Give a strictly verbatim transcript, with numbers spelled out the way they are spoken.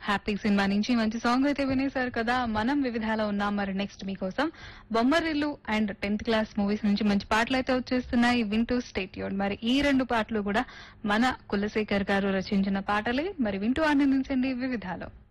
Happy cinema నుంచి మంచి song అయితే వినేశారు కదా. మనం వివిధాలో ఉన్నాం. మరి నెక్స్ట్ మీకోసం Bommarillu and tenth class movies నుంచి మంచి పాటలు అయితే వచ్చేస్తున్నాయి. వింటూ స్టేట్ యూన్. మరి ఈ రెండు పాటలు కూడా మన కులశేఖర్ గారు రచించిన పాటలే. మరి వింటూ ఆనందించండి వివిధాలో.